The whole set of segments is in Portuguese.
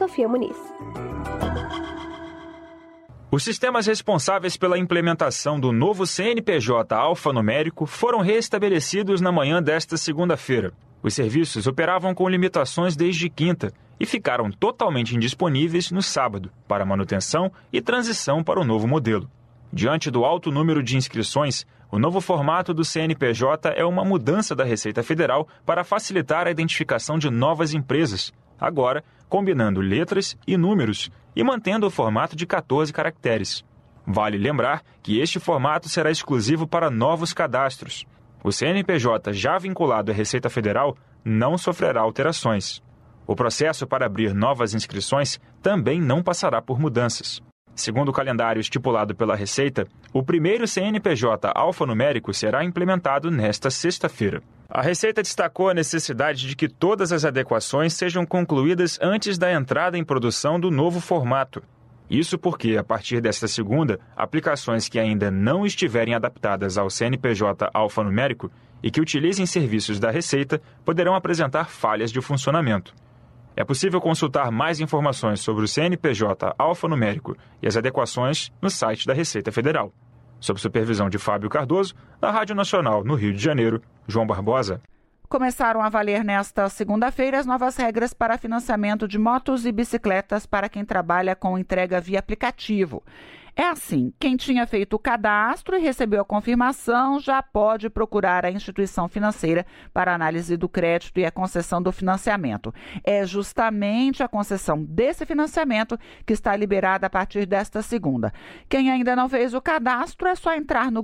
Sofia Muniz. Os sistemas responsáveis pela implementação do novo CNPJ alfanumérico foram reestabelecidos na manhã desta segunda-feira. Os serviços operavam com limitações desde quinta e ficaram totalmente indisponíveis no sábado, para manutenção e transição para o novo modelo. Diante do alto número de inscrições, o novo formato do CNPJ é uma mudança da Receita Federal para facilitar a identificação de novas empresas, agora combinando letras e números e mantendo o formato de 14 caracteres. Vale lembrar que este formato será exclusivo para novos cadastros. O CNPJ já vinculado à Receita Federal não sofrerá alterações. O processo para abrir novas inscrições também não passará por mudanças. Segundo o calendário estipulado pela Receita, o primeiro CNPJ alfanumérico será implementado nesta sexta-feira. A Receita destacou a necessidade de que todas as adequações sejam concluídas antes da entrada em produção do novo formato. Isso porque, a partir desta segunda, aplicações que ainda não estiverem adaptadas ao CNPJ alfanumérico e que utilizem serviços da Receita poderão apresentar falhas de funcionamento. É possível consultar mais informações sobre o CNPJ alfanumérico e as adequações no site da Receita Federal. Sob supervisão de Fábio Cardoso, da Rádio Nacional no Rio de Janeiro, João Barbosa. Começaram a valer nesta segunda-feira as novas regras para financiamento de motos e bicicletas para quem trabalha com entrega via aplicativo. É assim, quem tinha feito o cadastro e recebeu a confirmação já pode procurar a instituição financeira para análise do crédito e a concessão do financiamento. É justamente a concessão desse financiamento que está liberada a partir desta segunda. Quem ainda não fez o cadastro é só entrar no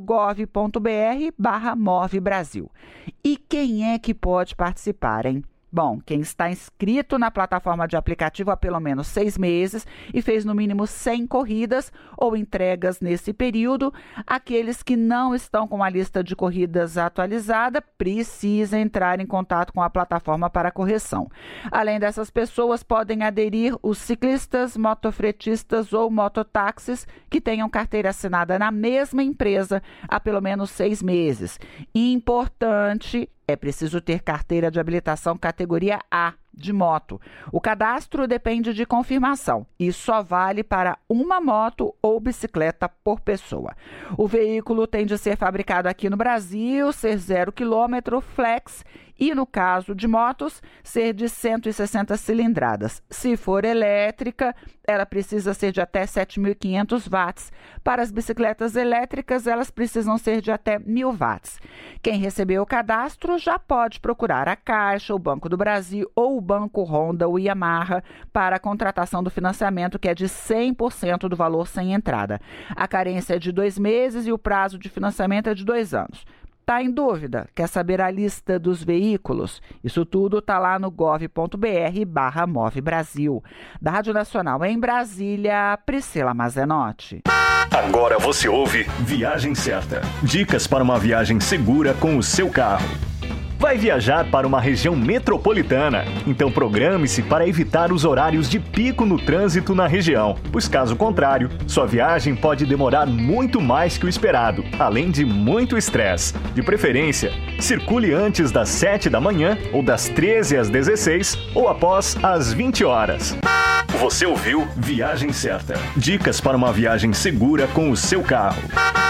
gov.br/MoveBrasil. E quem é que pode participar, hein? Bom, quem está inscrito na plataforma de aplicativo há pelo menos 6 meses e fez no mínimo 100 corridas ou entregas nesse período, aqueles que não estão com a lista de corridas atualizada precisam entrar em contato com a plataforma para correção. Além dessas pessoas, podem aderir os ciclistas, motofretistas ou mototáxis que tenham carteira assinada na mesma empresa há pelo menos 6 meses. Importante, é preciso ter carteira de habilitação categoria A de moto. O cadastro depende de confirmação e só vale para uma moto ou bicicleta por pessoa. O veículo tem de ser fabricado aqui no Brasil, ser 0 km, flex e, no caso de motos, ser de 160 cilindradas. Se for elétrica, ela precisa ser de até 7.500 watts. Para as bicicletas elétricas, elas precisam ser de até 1.000 watts. Quem recebeu o cadastro já pode procurar a Caixa, o Banco do Brasil ou o Banco Honda ou Yamaha para a contratação do financiamento, que é de 100% do valor sem entrada. A carência é de 2 meses e o prazo de financiamento é de 2 anos. Está em dúvida? Quer saber a lista dos veículos? Isso tudo está lá no gov.br/MoveBrasil. Da Rádio Nacional em Brasília, Priscila Mazenotti. Agora você ouve Viagem Certa. Dicas para uma viagem segura com o seu carro. Vai viajar para uma região metropolitana, então programe-se para evitar os horários de pico no trânsito na região, pois caso contrário, sua viagem pode demorar muito mais que o esperado, além de muito estresse. De preferência, circule antes das 7 da manhã, ou das 13 às 16, ou após as 20 horas. Você ouviu Viagem Certa. Dicas para uma viagem segura com o seu carro.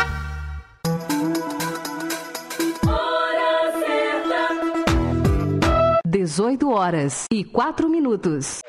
18h04.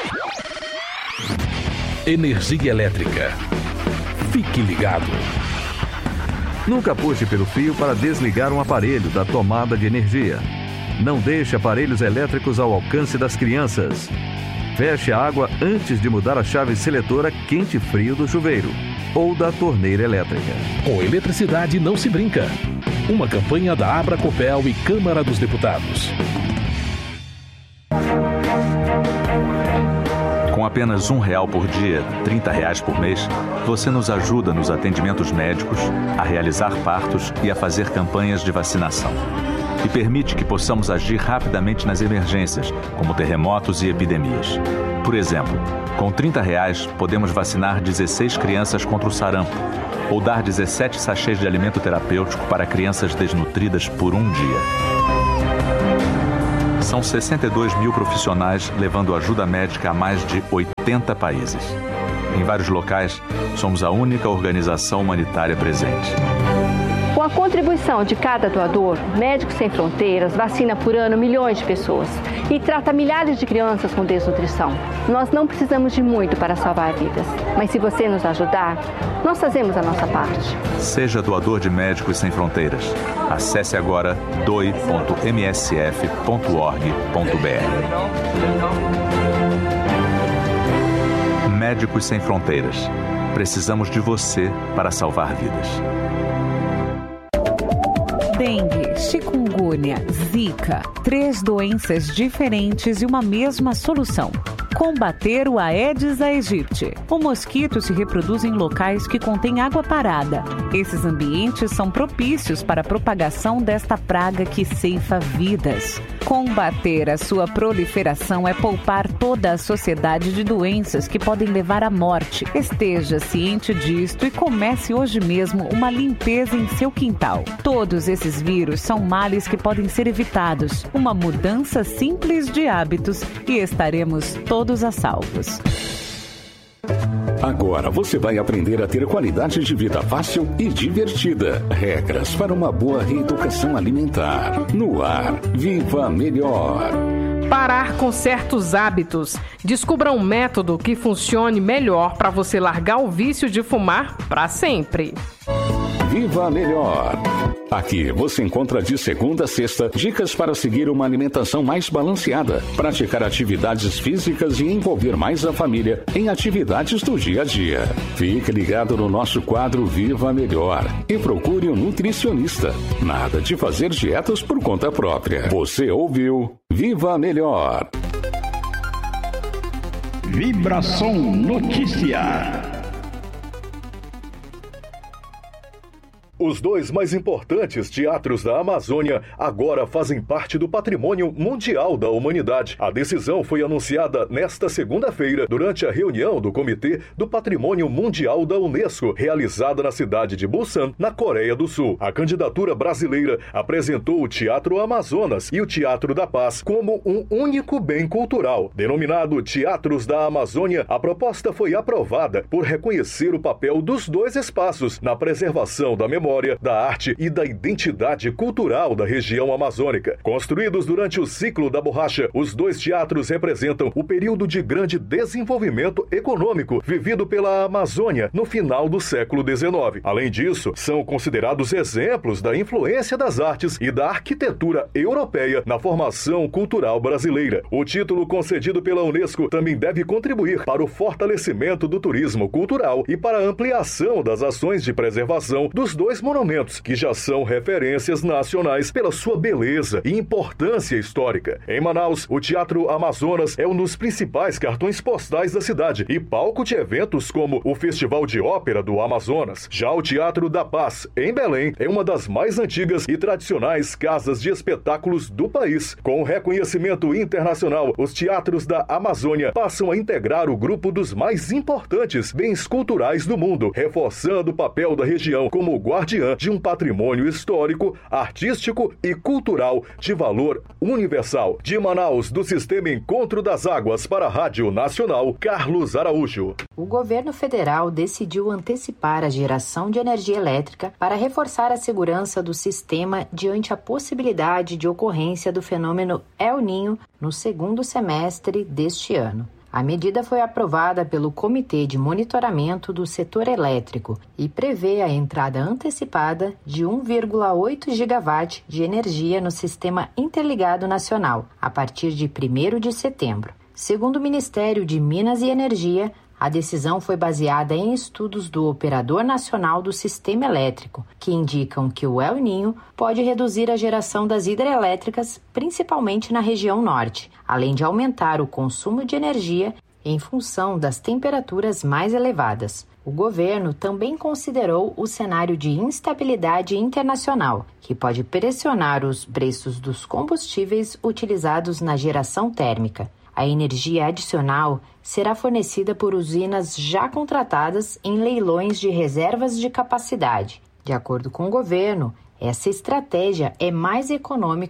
Energia elétrica. Fique ligado. Nunca puxe pelo fio para desligar um aparelho da tomada de energia. Não deixe aparelhos elétricos ao alcance das crianças. Feche a água antes de mudar a chave seletora quente e frio do chuveiro ou da torneira elétrica. Com eletricidade não se brinca. Uma campanha da Abracopel e Câmara dos Deputados. Com apenas R$1 por dia, R$30 por mês, você nos ajuda nos atendimentos médicos, a realizar partos e a fazer campanhas de vacinação. E permite que possamos agir rapidamente nas emergências, como terremotos e epidemias. Por exemplo, com R$30 podemos vacinar 16 crianças contra o sarampo, ou dar 17 sachês de alimento terapêutico para crianças desnutridas por um dia. São São 62 mil profissionais levando ajuda médica a mais de 80 países. Em vários locais, somos a única organização humanitária presente. Com a contribuição de cada doador, Médicos Sem Fronteiras vacina por ano milhões de pessoas e trata milhares de crianças com desnutrição. Nós não precisamos de muito para salvar vidas, mas se você nos ajudar, nós fazemos a nossa parte. Seja doador de Médicos Sem Fronteiras. Acesse agora doe.msf.org.br. Médicos Sem Fronteiras. Precisamos de você para salvar vidas. Dengue, chikungunya, zika, 3 doenças diferentes e uma mesma solução. Combater o Aedes aegypti. O mosquito se reproduz em locais que contêm água parada. Esses ambientes são propícios para a propagação desta praga que ceifa vidas. Combater a sua proliferação é poupar toda a sociedade de doenças que podem levar à morte. Esteja ciente disto e comece hoje mesmo uma limpeza em seu quintal. Todos esses vírus são males que podem ser evitados. Uma mudança simples de hábitos e estaremos todos a salvos. Agora você vai aprender a ter qualidade de vida fácil e divertida. Regras para uma boa reeducação alimentar. No ar, Viva Melhor. Parar com certos hábitos. Descubra um método que funcione melhor para você largar o vício de fumar para sempre. Viva Melhor. Aqui você encontra de segunda a sexta dicas para seguir uma alimentação mais balanceada, praticar atividades físicas e envolver mais a família em atividades do dia a dia. Fique ligado no nosso quadro Viva Melhor e procure um nutricionista. Nada de fazer dietas por conta própria. Você ouviu Viva Melhor. Vibração Notícia. Os 2 mais importantes teatros da Amazônia agora fazem parte do Patrimônio Mundial da Humanidade. A decisão foi anunciada nesta segunda-feira durante a reunião do Comitê do Patrimônio Mundial da Unesco, realizada na cidade de Busan, na Coreia do Sul. A candidatura brasileira apresentou o Teatro Amazonas e o Teatro da Paz como um único bem cultural. Denominado Teatros da Amazônia, a proposta foi aprovada por reconhecer o papel dos 2 espaços na preservação da memória, da arte e da identidade cultural da região amazônica. Construídos durante o ciclo da borracha, os 2 teatros representam o período de grande desenvolvimento econômico vivido pela Amazônia no final do século XIX. Além disso, são considerados exemplos da influência das artes e da arquitetura europeia na formação cultural brasileira. O título concedido pela Unesco também deve contribuir para o fortalecimento do turismo cultural e para a ampliação das ações de preservação dos 2 monumentos, que já são referências nacionais pela sua beleza e importância histórica. Em Manaus, o Teatro Amazonas é um dos principais cartões postais da cidade e palco de eventos como o Festival de Ópera do Amazonas. Já o Teatro da Paz, em Belém, é uma das mais antigas e tradicionais casas de espetáculos do país. Com reconhecimento internacional, os teatros da Amazônia passam a integrar o grupo dos mais importantes bens culturais do mundo, reforçando o papel da região como guardiã de um patrimônio histórico, artístico e cultural de valor universal. De Manaus, do Sistema Encontro das Águas para a Rádio Nacional, Carlos Araújo. O governo federal decidiu antecipar a geração de energia elétrica para reforçar a segurança do sistema diante a possibilidade de ocorrência do fenômeno El Niño no segundo semestre deste ano. A medida foi aprovada pelo Comitê de Monitoramento do Setor Elétrico e prevê a entrada antecipada de 1,8 gigawatt de energia no Sistema Interligado Nacional, a partir de 1º de setembro. Segundo o Ministério de Minas e Energia, a decisão foi baseada em estudos do Operador Nacional do Sistema Elétrico, que indicam que o El Niño pode reduzir a geração das hidrelétricas, principalmente na região norte, além de aumentar o consumo de energia em função das temperaturas mais elevadas. O governo também considerou o cenário de instabilidade internacional, que pode pressionar os preços dos combustíveis utilizados na geração térmica. A energia adicional será fornecida por usinas já contratadas em leilões de reservas de capacidade. De acordo com o governo, essa estratégia é mais econômica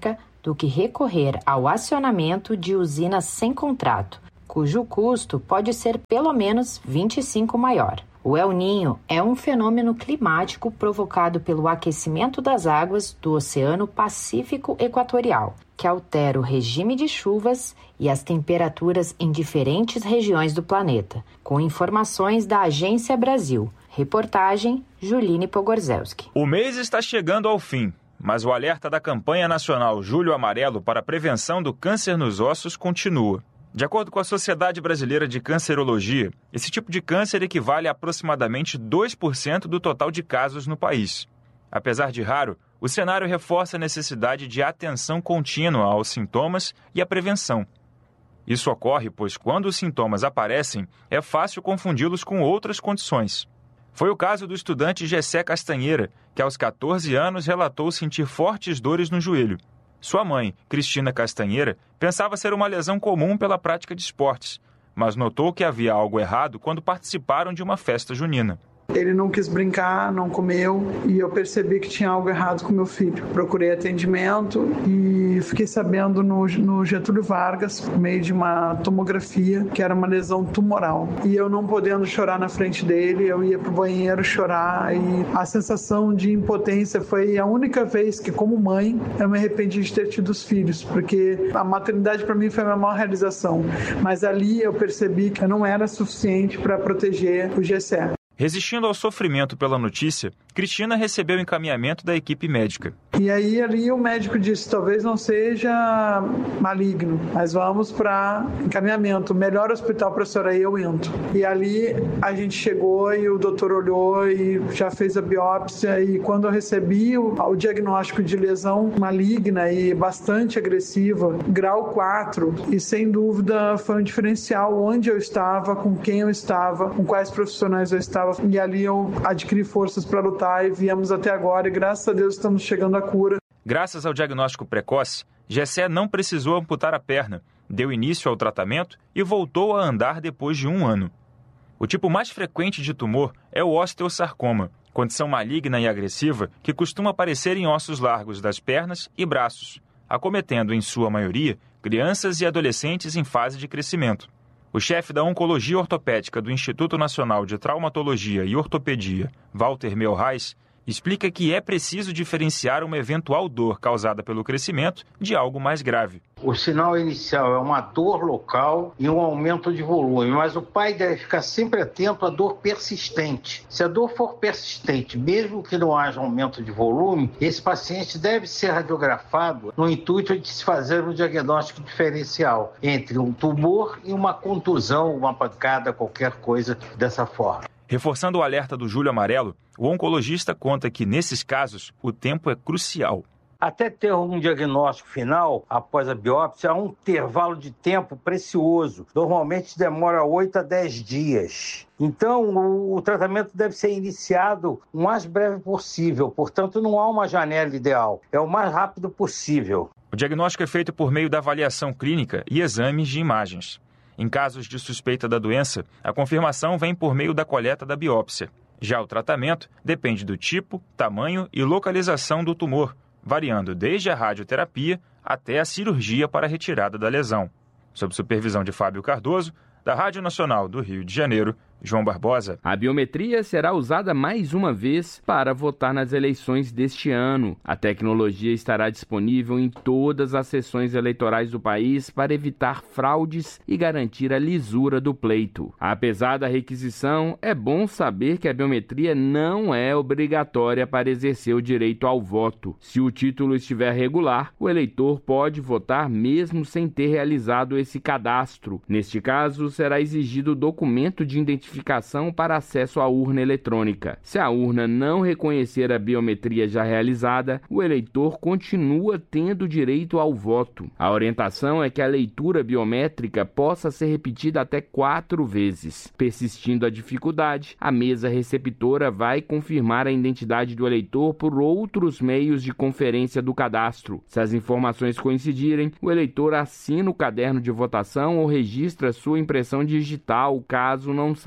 do que recorrer ao acionamento de usinas sem contrato, cujo custo pode ser pelo menos 25 maior. O El Niño é um fenômeno climático provocado pelo aquecimento das águas do Oceano Pacífico Equatorial, que altera o regime de chuvas e as temperaturas em diferentes regiões do planeta. Com informações da Agência Brasil. Reportagem Juline Pogorzelski. O mês está chegando ao fim, mas o alerta da campanha nacional Julho Amarelo para a prevenção do câncer nos ossos continua. De acordo com a Sociedade Brasileira de Cancerologia, esse tipo de câncer equivale a aproximadamente 2% do total de casos no país. Apesar de raro, o cenário reforça a necessidade de atenção contínua aos sintomas e à prevenção. Isso ocorre pois, quando os sintomas aparecem, é fácil confundi-los com outras condições. Foi o caso do estudante Gessé Castanheira, que aos 14 anos relatou sentir fortes dores no joelho. Sua mãe, Cristina Castanheira, pensava ser uma lesão comum pela prática de esportes, mas notou que havia algo errado quando participaram de uma festa junina. Ele não quis brincar, não comeu, e eu percebi que tinha algo errado com meu filho. Procurei atendimento e fiquei sabendo no Getúlio Vargas, por meio de uma tomografia, que era uma lesão tumoral. E eu não podendo chorar na frente dele, eu ia pro banheiro chorar, e a sensação de impotência foi a única vez que, como mãe, eu me arrependi de ter tido os filhos, porque a maternidade para mim foi a minha maior realização. Mas ali eu percebi que eu não era suficiente para proteger o Gessé. Resistindo ao sofrimento pela notícia, Cristina recebeu encaminhamento da equipe médica. E aí ali o médico disse, talvez não seja maligno, mas vamos para encaminhamento. O melhor hospital para a senhora eu entro. E ali a gente chegou e o doutor olhou e já fez a biópsia. E quando eu recebi o diagnóstico de lesão maligna e bastante agressiva, grau 4, e sem dúvida foi um diferencial onde eu estava, com quem eu estava, com quais profissionais eu estava. E ali eu adquiri forças para lutar e viemos até agora. E graças a Deus estamos chegando à cura. Graças ao diagnóstico precoce, Gessé não precisou amputar a perna, deu início ao tratamento e voltou a andar depois de 1 ano. O tipo mais frequente de tumor é o osteosarcoma, condição maligna e agressiva que costuma aparecer em ossos largos das pernas e braços, acometendo, em sua maioria, crianças e adolescentes em fase de crescimento. O chefe da Oncologia Ortopédica do Instituto Nacional de Traumatologia e Ortopedia, Walter Melrais, explica que é preciso diferenciar uma eventual dor causada pelo crescimento de algo mais grave. O sinal inicial é uma dor local e um aumento de volume, mas o pai deve ficar sempre atento à dor persistente. Se a dor for persistente, mesmo que não haja aumento de volume, esse paciente deve ser radiografado no intuito de se fazer um diagnóstico diferencial entre um tumor e uma contusão, uma pancada, qualquer coisa dessa forma. Reforçando o alerta do Julho Amarelo, o oncologista conta que, nesses casos, o tempo é crucial. Até ter um diagnóstico final, após a biópsia, há um intervalo de tempo precioso. Normalmente demora 8 a 10 dias. Então, o tratamento deve ser iniciado o mais breve possível. Portanto, não há uma janela ideal. É o mais rápido possível. O diagnóstico é feito por meio da avaliação clínica e exames de imagens. Em casos de suspeita da doença, a confirmação vem por meio da coleta da biópsia. Já o tratamento depende do tipo, tamanho e localização do tumor, variando desde a radioterapia até a cirurgia para a retirada da lesão. Sob supervisão de Fábio Cardoso, da Rádio Nacional do Rio de Janeiro, João Barbosa. A biometria será usada mais uma vez para votar nas eleições deste ano. A tecnologia estará disponível em todas as sessões eleitorais do país para evitar fraudes e garantir a lisura do pleito. Apesar da requisição, é bom saber que a biometria não é obrigatória para exercer o direito ao voto. Se o título estiver regular, o eleitor pode votar mesmo sem ter realizado esse cadastro. Neste caso, será exigido o documento de identificação para acesso à urna eletrônica. Se a urna não reconhecer a biometria já realizada, o eleitor continua tendo direito ao voto. A orientação é que a leitura biométrica possa ser repetida até 4 vezes. Persistindo a dificuldade, a mesa receptora vai confirmar a identidade do eleitor por outros meios de conferência do cadastro. Se as informações coincidirem, o eleitor assina o caderno de votação ou registra sua impressão digital, caso não saiba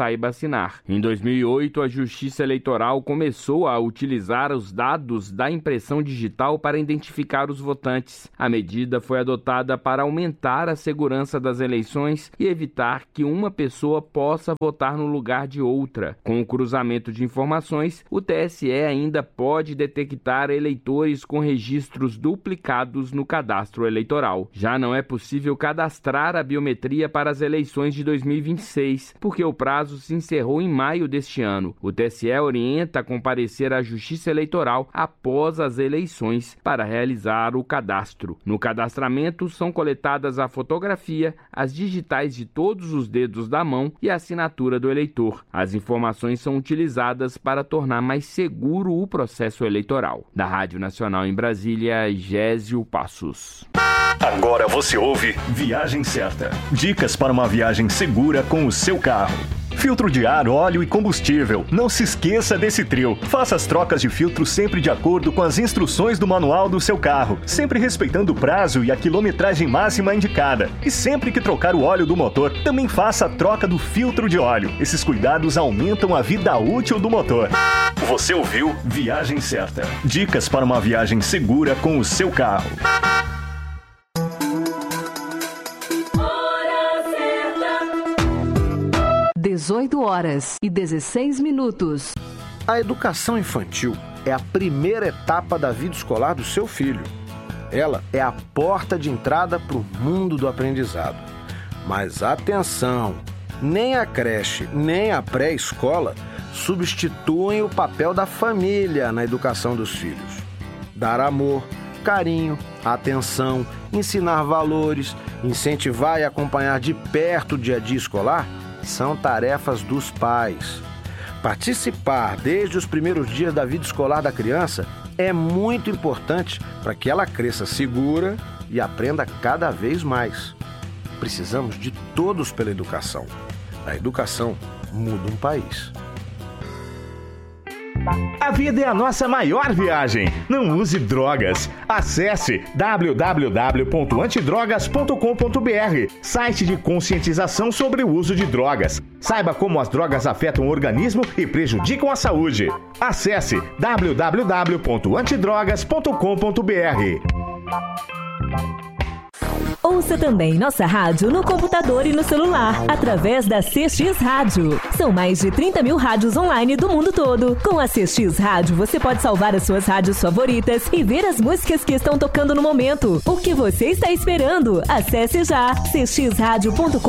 votar e vacinar. Em 2008, a Justiça Eleitoral começou a utilizar os dados da impressão digital para identificar os votantes. A medida foi adotada para aumentar a segurança das eleições e evitar que uma pessoa possa votar no lugar de outra. Com o cruzamento de informações, o TSE ainda pode detectar eleitores com registros duplicados no cadastro eleitoral. Já não é possível cadastrar a biometria para as eleições de 2026, porque o prazo se encerrou em maio deste ano. O TSE orienta a comparecer à Justiça Eleitoral após as eleições para realizar o cadastro. No cadastramento são coletadas a fotografia, as digitais de todos os dedos da mão e a assinatura do eleitor. As informações são utilizadas para tornar mais seguro o processo eleitoral. Da Rádio Nacional em Brasília, Gésio Passos. Agora você ouve Viagem Certa. Dicas para uma viagem segura com o seu carro. Filtro de ar, óleo e combustível. Não se esqueça desse trio. Faça as trocas de filtro sempre de acordo com as instruções do manual do seu carro, sempre respeitando o prazo e a quilometragem máxima indicada. E sempre que trocar o óleo do motor, também faça a troca do filtro de óleo. Esses cuidados aumentam a vida útil do motor. Você ouviu Viagem Certa. Dicas para uma viagem segura com o seu carro. 18h16. A educação infantil é a primeira etapa da vida escolar do seu filho. Ela é a porta de entrada para o mundo do aprendizado. Mas atenção, nem a creche, nem a pré-escola substituem o papel da família na educação dos filhos. Dar amor, carinho, atenção, ensinar valores, incentivar e acompanhar de perto o dia a dia escolar são tarefas dos pais. Participar desde os primeiros dias da vida escolar da criança é muito importante para que ela cresça segura e aprenda cada vez mais. Precisamos de todos pela educação. A educação muda um país. A vida é a nossa maior viagem. Não use drogas. Acesse www.antidrogas.com.br, site de conscientização sobre o uso de drogas. Saiba como as drogas afetam o organismo e prejudicam a saúde. Acesse www.antidrogas.com.br. Ouça também nossa rádio no computador e no celular, através da CX Rádio. São mais de 30 mil rádios online do mundo todo. Com a CX Rádio, você pode salvar as suas rádios favoritas e ver as músicas que estão tocando no momento. O que você está esperando? Acesse já cxradio.com.br.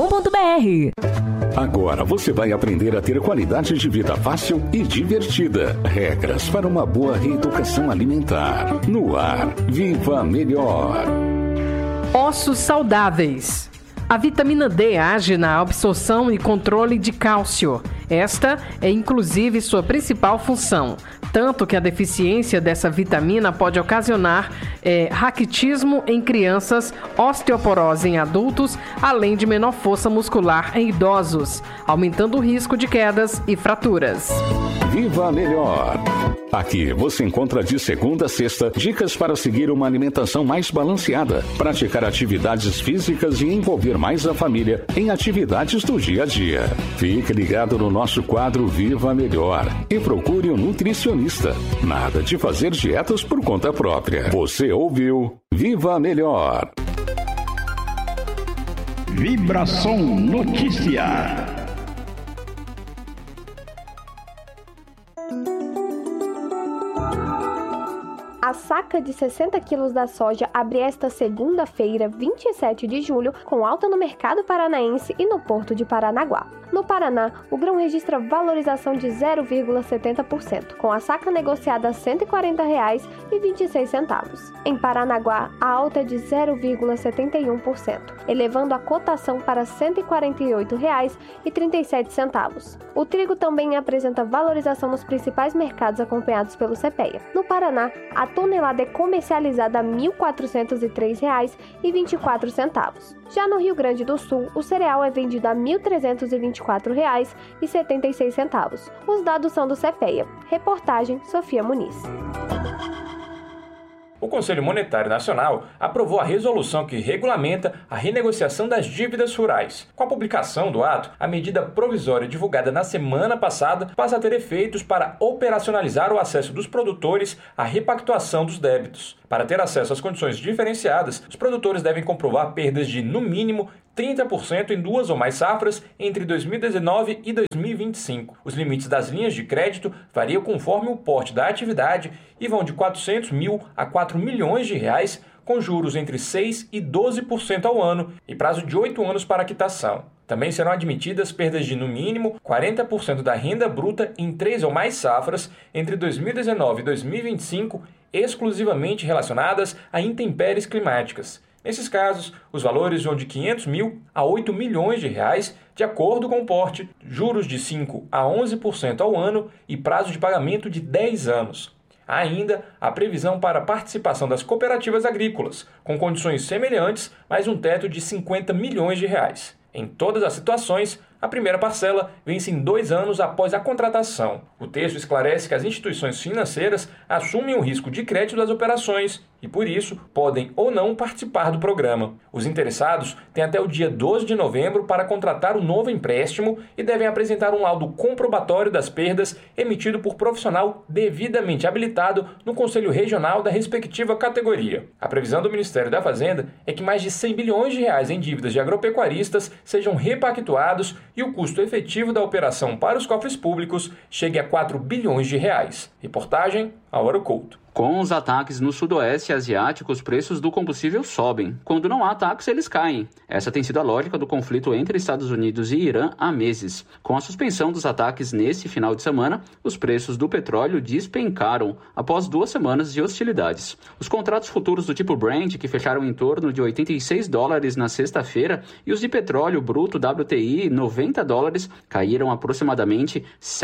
Agora você vai aprender a ter qualidade de vida fácil e divertida. Regras para uma boa reeducação alimentar. No ar, Viva Melhor. Ossos saudáveis. A vitamina D age na absorção e controle de cálcio. Esta é inclusive sua principal função, tanto que a deficiência dessa vitamina pode ocasionar raquitismo em crianças, osteoporose em adultos, além de menor força muscular em idosos, aumentando o risco de quedas e fraturas. Viva Melhor! Aqui você encontra de segunda a sexta dicas para seguir uma alimentação mais balanceada, praticar atividades físicas e envolver mais a família em atividades do dia a dia. Fique ligado no nosso quadro Viva Melhor e procure um nutricionista. Nada de fazer dietas por conta própria. Você ouviu Viva Melhor. Vibração Notícia. A saca de 60 quilos da soja abre esta segunda-feira, 27 de julho, com alta no mercado paranaense e no porto de Paranaguá. No Paraná, o grão registra valorização de 0,70%, com a saca negociada a R$ 140,26. Em Paranaguá, a alta é de 0,71%, elevando a cotação para R$ 148,37. O trigo também apresenta valorização nos principais mercados acompanhados pelo CPEA. No Paraná, a tonelada é comercializada a R$ 1.403,24. Já no Rio Grande do Sul, o cereal é vendido a R$ 1.324,76. Os dados são do CPEA. Reportagem Sofia Muniz. O Conselho Monetário Nacional aprovou a resolução que regulamenta a renegociação das dívidas rurais. Com a publicação do ato, a medida provisória divulgada na semana passada passa a ter efeitos para operacionalizar o acesso dos produtores à repactuação dos débitos. Para ter acesso às condições diferenciadas, os produtores devem comprovar perdas de, no mínimo, 30% em 2 ou mais safras entre 2019 e 2025. Os limites das linhas de crédito variam conforme o porte da atividade e vão de 400 mil a 4 milhões de reais, com juros entre 6% e 12% ao ano e prazo de 8 anos para a quitação. Também serão admitidas perdas de, no mínimo, 40% da renda bruta em 3 ou mais safras entre 2019 e 2025, exclusivamente relacionadas a intempéries climáticas. Nesses casos, os valores vão de 500 mil a 8 milhões de reais, de acordo com o porte, juros de 5% a 11% ao ano e prazo de pagamento de 10 anos. Há ainda a previsão para a participação das cooperativas agrícolas, com condições semelhantes, mas um teto de 50 milhões de reais. Em todas as situações, a primeira parcela vence em 2 anos após a contratação. O texto esclarece que as instituições financeiras assumem o risco de crédito das operações e, por isso, podem ou não participar do programa. Os interessados têm até o dia 12 de novembro para contratar o novo empréstimo e devem apresentar um laudo comprobatório das perdas emitido por profissional devidamente habilitado no Conselho Regional da respectiva categoria. A previsão do Ministério da Fazenda é que mais de 100 bilhões de reais em dívidas de agropecuaristas sejam repactuados e o custo efetivo da operação para os cofres públicos chegue a 4 bilhões de reais. Reportagem, Álvaro Couto. Com os ataques no sudoeste asiático, os preços do combustível sobem. Quando não há ataques, eles caem. Essa tem sido a lógica do conflito entre Estados Unidos e Irã há meses. Com a suspensão dos ataques nesse final de semana, os preços do petróleo despencaram após 2 semanas de hostilidades. Os contratos futuros do tipo Brent, que fecharam em torno de $86 na sexta-feira, e os de petróleo bruto WTI, $90, caíram aproximadamente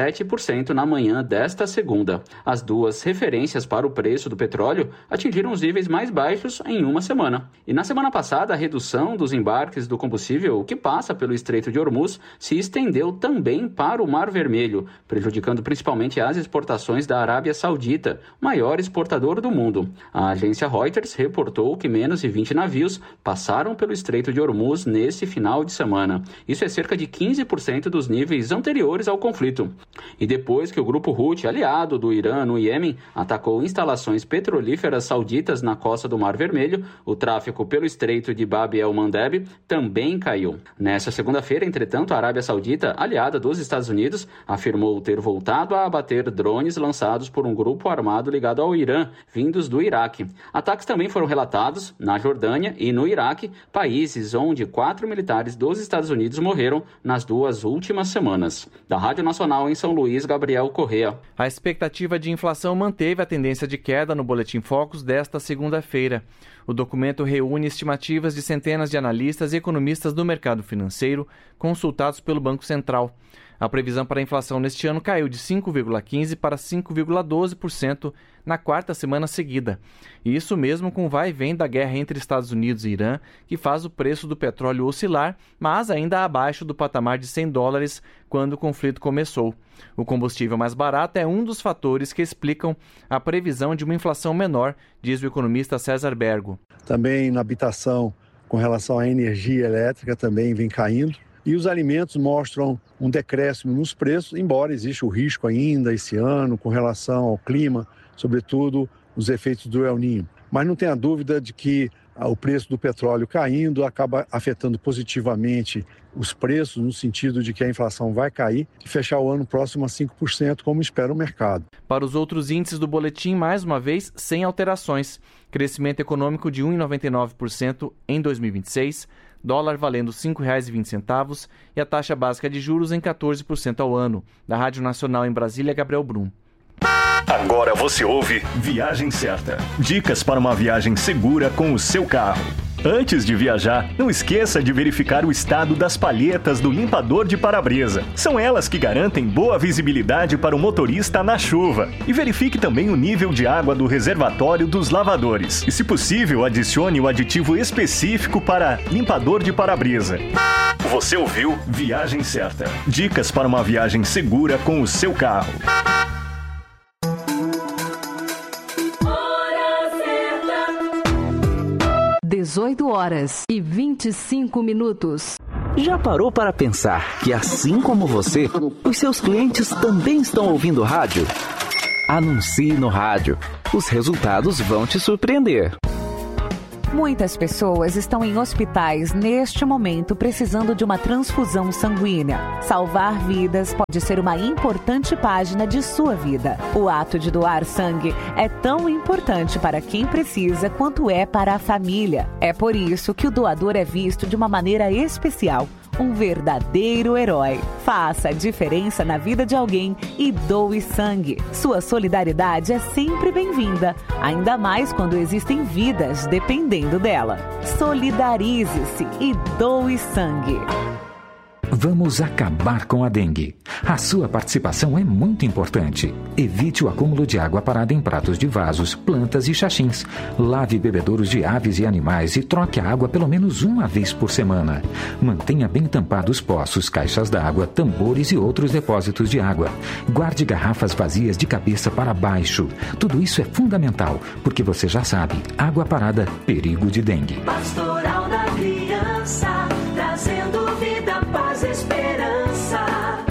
7% na manhã desta segunda. As duas referências para o preço do petróleo atingiram os níveis mais baixos em uma semana. E na semana passada, a redução dos embarques do combustível que passa pelo Estreito de Hormuz se estendeu também para o Mar Vermelho, prejudicando principalmente as exportações da Arábia Saudita, maior exportador do mundo. A agência Reuters reportou que menos de 20 navios passaram pelo Estreito de Hormuz nesse final de semana. Isso é cerca de 15% dos níveis anteriores ao conflito. E depois que o grupo Houthi, aliado do Irã no Iêmen, atacou instalações petrolíferas sauditas na costa do Mar Vermelho, o tráfego pelo Estreito de Bab el-Mandeb também caiu. Nessa segunda-feira, entretanto, a Arábia Saudita, aliada dos Estados Unidos, afirmou ter voltado a abater drones lançados por um grupo armado ligado ao Irã, vindos do Iraque. Ataques também foram relatados na Jordânia e no Iraque, países onde 4 militares dos Estados Unidos morreram nas 2 últimas semanas. Da Rádio Nacional em São Luís, Gabriel Correa. A expectativa de inflação manteve a tendência de queda no Boletim Focus desta segunda-feira. O documento reúne estimativas de centenas de analistas e economistas do mercado financeiro consultados pelo Banco Central. A previsão para a inflação neste ano caiu de 5,15% para 5,12% na 4ª semana seguida. E isso mesmo com o vai e vem da guerra entre Estados Unidos e Irã, que faz o preço do petróleo oscilar, mas ainda abaixo do patamar de $100 quando o conflito começou. O combustível mais barato é um dos fatores que explicam a previsão de uma inflação menor, diz o economista César Bergo. Também na habitação, com relação à energia elétrica, também vem caindo. E os alimentos mostram um decréscimo nos preços, embora exista o risco ainda esse ano com relação ao clima, sobretudo os efeitos do El Niño. Mas não tenha dúvida de que o preço do petróleo caindo acaba afetando positivamente os preços, no sentido de que a inflação vai cair e fechar o ano próximo a 5%, como espera o mercado. Para os outros índices do boletim, mais uma vez, sem alterações. Crescimento econômico de 1,99% em 2026, dólar valendo R$ 5,20 e a taxa básica de juros em 14% ao ano. Da Rádio Nacional em Brasília, Gabriel Brum. Agora você ouve Viagem Certa. Dicas para uma viagem segura com o seu carro. Antes de viajar, não esqueça de verificar o estado das palhetas do limpador de para-brisa. São elas que garantem boa visibilidade para o motorista na chuva. E verifique também o nível de água do reservatório dos lavadores. E, se possível, adicione o aditivo específico para limpador de para-brisa. Você ouviu Viagem Certa. Dicas para uma viagem segura com o seu carro. Hora certa. 18h25. Já parou para pensar que, assim como você, os seus clientes também estão ouvindo rádio? Anuncie no rádio. Os resultados vão te surpreender. Muitas pessoas estão em hospitais neste momento precisando de uma transfusão sanguínea. Salvar vidas pode ser uma importante página de sua vida. O ato de doar sangue é tão importante para quem precisa quanto é para a família. É por isso que o doador é visto de uma maneira especial. Um verdadeiro herói. Faça a diferença na vida de alguém e doe sangue. Sua solidariedade é sempre bem-vinda, ainda mais quando existem vidas dependendo dela. Solidarize-se e doe sangue. Vamos acabar com a dengue. A sua participação é muito importante. Evite o acúmulo de água parada em pratos de vasos, plantas e xaxins. Lave bebedouros de aves e animais e troque a água pelo menos uma vez por semana. Mantenha bem tampados poços, caixas d'água, tambores e outros depósitos de água. Guarde garrafas vazias de cabeça para baixo. Tudo isso é fundamental, porque você já sabe, água parada, perigo de dengue. Pastoral da Criança, trazendo vida, paz e esperança.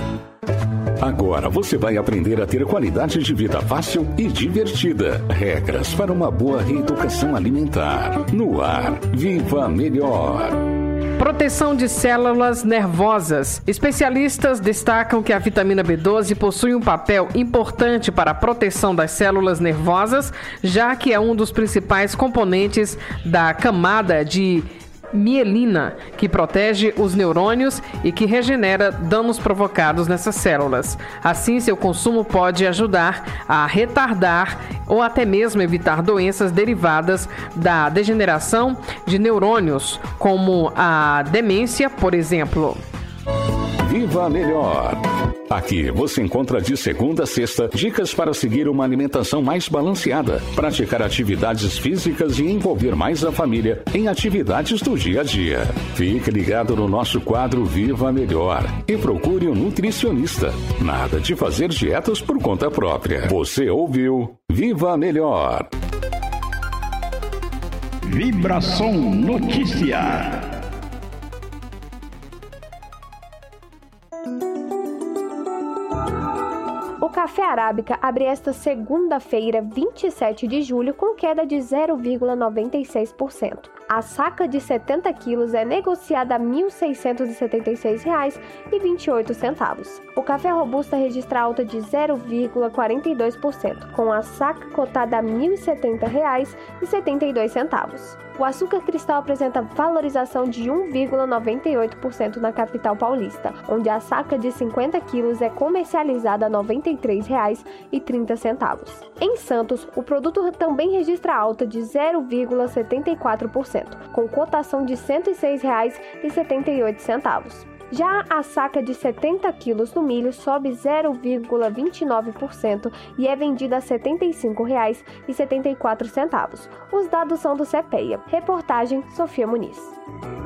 Agora você vai aprender a ter qualidade de vida fácil e divertida. Regras para uma boa reeducação alimentar. No ar, Viva Melhor. Proteção de células nervosas. Especialistas destacam que a vitamina B12 possui um papel importante para a proteção das células nervosas, já que é um dos principais componentes da camada de mielina, que protege os neurônios e que regenera danos provocados nessas células. Assim, seu consumo pode ajudar a retardar ou até mesmo evitar doenças derivadas da degeneração de neurônios, como a demência, por exemplo. Viva Melhor. Aqui você encontra de segunda a sexta dicas para seguir uma alimentação mais balanceada, praticar atividades físicas e envolver mais a família em atividades do dia a dia. Fique ligado no nosso quadro Viva Melhor e procure um nutricionista. Nada de fazer dietas por conta própria. Você ouviu Viva Melhor. Vibração Notícia. O café arábica abre esta segunda-feira, 27 de julho, com queda de 0,96%. A saca de 70 quilos é negociada a R$ 1.676,28. O café robusta registra alta de 0,42%, com a saca cotada a R$ 1.070,72. O açúcar cristal apresenta valorização de 1,98% na capital paulista, onde a saca de 50 quilos é comercializada a R$ 93,30. Em Santos, o produto também registra alta de 0,74%, com cotação de R$ 106,78. Já a saca de 70 quilos do milho sobe 0,29% e é vendida a R$ 75,74. Os dados são do CPEA. Reportagem Sofia Muniz.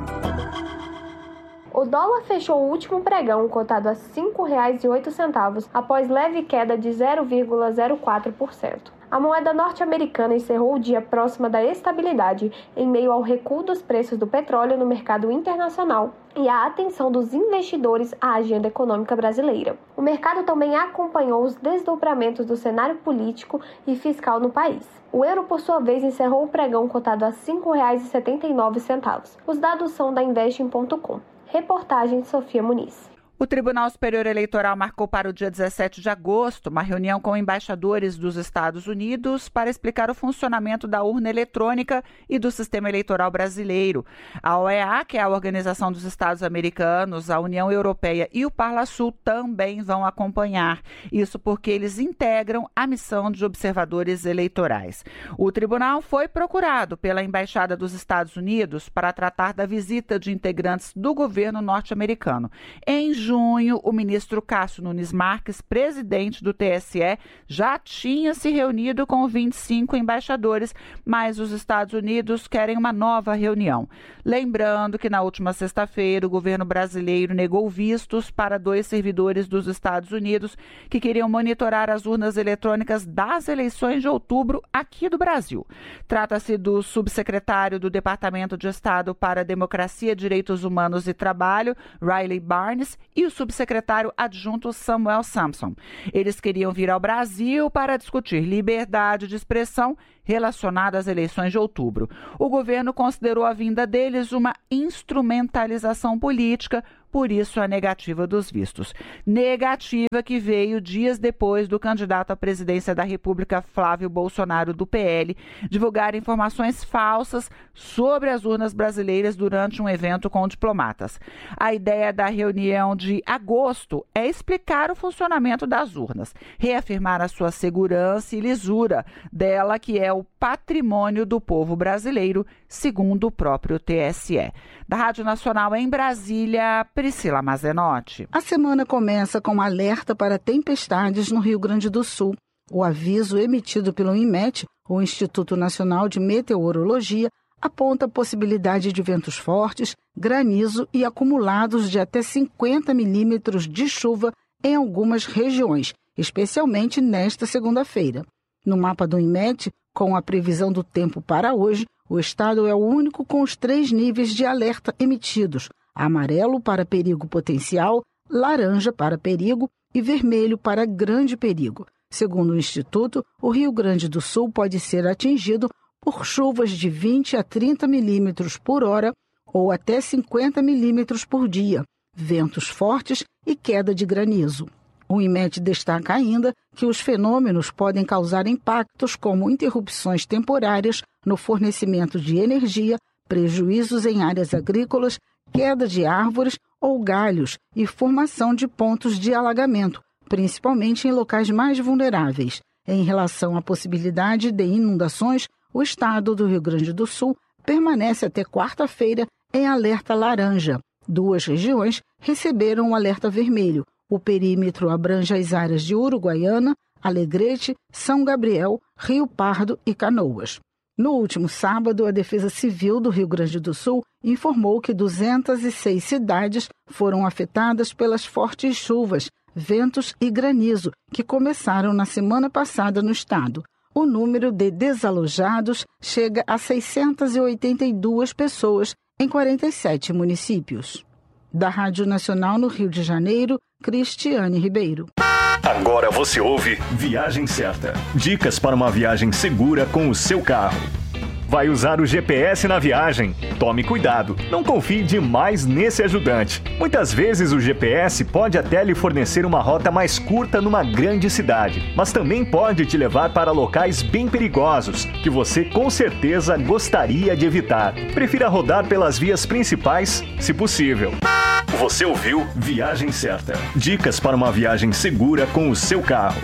O dólar fechou o último pregão cotado a R$ 5,08 após leve queda de 0,04%. A moeda norte-americana encerrou o dia próxima da estabilidade em meio ao recuo dos preços do petróleo no mercado internacional e à atenção dos investidores à agenda econômica brasileira. O mercado também acompanhou os desdobramentos do cenário político e fiscal no país. O euro, por sua vez, encerrou o pregão cotado a R$ 5,79. Os dados são da Investing.com. Reportagem Sofia Muniz. O Tribunal Superior Eleitoral marcou para o dia 17 de agosto uma reunião com embaixadores dos Estados Unidos para explicar o funcionamento da urna eletrônica e do sistema eleitoral brasileiro. A OEA, que é a Organização dos Estados Americanos, a União Europeia e o Parlasul também vão acompanhar. Isso porque eles integram a missão de observadores eleitorais. O tribunal foi procurado pela Embaixada dos Estados Unidos para tratar da visita de integrantes do governo norte-americano. Em junho, o ministro Cássio Nunes Marques, presidente do TSE, já tinha se reunido com 25 embaixadores, mas os Estados Unidos querem uma nova reunião. Lembrando que na última sexta-feira o governo brasileiro negou vistos para 2 servidores dos Estados Unidos que queriam monitorar as urnas eletrônicas das eleições de outubro aqui do Brasil. Trata-se do subsecretário do Departamento de Estado para a Democracia, Direitos Humanos e Trabalho, Riley Barnes, e o subsecretário adjunto Samuel Sampson. Eles queriam vir ao Brasil para discutir liberdade de expressão relacionada às eleições de outubro. O governo considerou a vinda deles uma instrumentalização política, por isso a negativa dos vistos. Negativa que veio dias depois do candidato à presidência da República, Flávio Bolsonaro, do PL, divulgar informações falsas sobre as urnas brasileiras durante um evento com diplomatas. A ideia da reunião de agosto é explicar o funcionamento das urnas, reafirmar a sua segurança e lisura dela, que é o patrimônio do povo brasileiro, segundo o próprio TSE. Da Rádio Nacional em Brasília, Priscila Mazenotti. A semana começa com um alerta para tempestades no Rio Grande do Sul. O aviso emitido pelo INMET, o Instituto Nacional de Meteorologia, aponta a possibilidade de ventos fortes, granizo e acumulados de até 50 milímetros de chuva em algumas regiões, especialmente nesta segunda-feira. No mapa do INMET, com a previsão do tempo para hoje, o estado é o único com os 3 níveis de alerta emitidos: amarelo para perigo potencial, laranja para perigo e vermelho para grande perigo. Segundo o Instituto, o Rio Grande do Sul pode ser atingido por chuvas de 20 a 30 milímetros por hora ou até 50 milímetros por dia, ventos fortes e queda de granizo. O INMET destaca ainda que os fenômenos podem causar impactos como interrupções temporárias no fornecimento de energia, prejuízos em áreas agrícolas, queda de árvores ou galhos e formação de pontos de alagamento, principalmente em locais mais vulneráveis. Em relação à possibilidade de inundações, o estado do Rio Grande do Sul permanece até quarta-feira em alerta laranja. 2 regiões receberam o alerta vermelho. O perímetro abrange as áreas de Uruguaiana, Alegrete, São Gabriel, Rio Pardo e Canoas. No último sábado, a Defesa Civil do Rio Grande do Sul informou que 206 cidades foram afetadas pelas fortes chuvas, ventos e granizo que começaram na semana passada no estado. O número de desalojados chega a 682 pessoas em 47 municípios. Da Rádio Nacional no Rio de Janeiro, Cristiane Ribeiro. Agora você ouve Viagem Certa. Dicas para uma viagem segura com o seu carro. Vai usar o GPS na viagem? Tome cuidado, não confie demais nesse ajudante. Muitas vezes o GPS pode até lhe fornecer uma rota mais curta numa grande cidade, mas também pode te levar para locais bem perigosos, que você com certeza gostaria de evitar. Prefira rodar pelas vias principais, se possível. Você ouviu Viagem Certa. Dicas para uma viagem segura com o seu carro.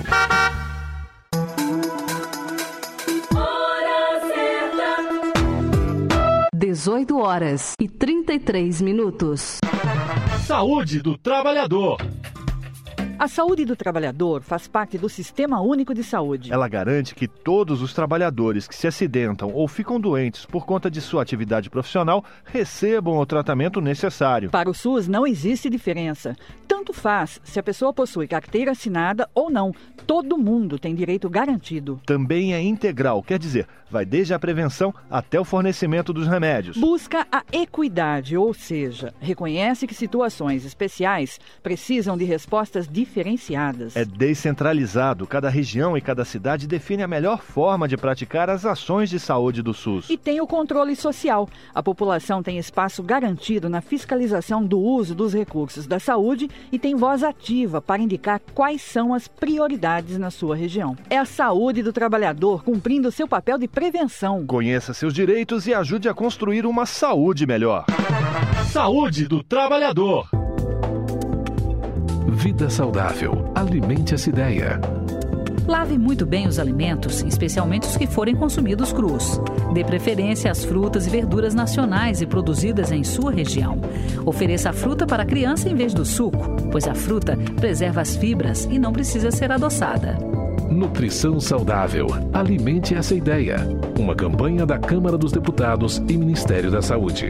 18h33. Saúde do trabalhador. A saúde do trabalhador faz parte do Sistema Único de Saúde. Ela garante que todos os trabalhadores que se acidentam ou ficam doentes por conta de sua atividade profissional recebam o tratamento necessário. Para o SUS não existe diferença. Tanto faz se a pessoa possui carteira assinada ou não. Todo mundo tem direito garantido. Também é integral, quer dizer, vai desde a prevenção até o fornecimento dos remédios. Busca a equidade, ou seja, reconhece que situações especiais precisam de respostas diferenciadas. É descentralizado. Cada região e cada cidade define a melhor forma de praticar as ações de saúde do SUS. E tem o controle social. A população tem espaço garantido na fiscalização do uso dos recursos da saúde e tem voz ativa para indicar quais são as prioridades na sua região. É a saúde do trabalhador cumprindo seu papel de prevenção. Conheça seus direitos e ajude a construir uma saúde melhor. Saúde do trabalhador. Vida saudável. Alimente essa ideia. Lave muito bem os alimentos, especialmente os que forem consumidos crus. Dê preferência às frutas e verduras nacionais e produzidas em sua região. Ofereça a fruta para a criança em vez do suco, pois a fruta preserva as fibras e não precisa ser adoçada. Nutrição saudável. Alimente essa ideia. Uma campanha da Câmara dos Deputados e Ministério da Saúde.